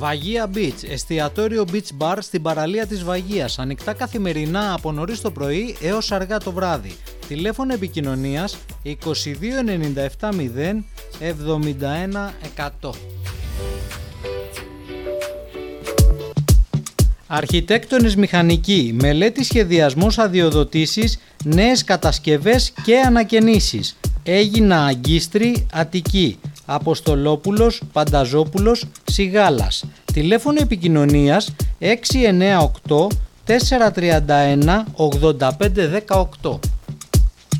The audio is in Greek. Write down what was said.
Βαγία Beach, εστιατόριο beach bar στην παραλία της Βαγίας, ανοιχτά καθημερινά από νωρίς το πρωί έως αργά το βράδυ. Τηλέφωνο επικοινωνίας 22 97 0 71 100. Αρχιτέκτονες μηχανικοί, μελέτη σχεδιασμός αδειοδοτήσεις, νέες κατασκευές και ανακαινήσεις. Έγινα Αγκίστρη, Αττική, Αποστολόπουλος, Πανταζόπουλος, Σιγάλας. Τηλέφωνο επικοινωνίας 698 431 8518.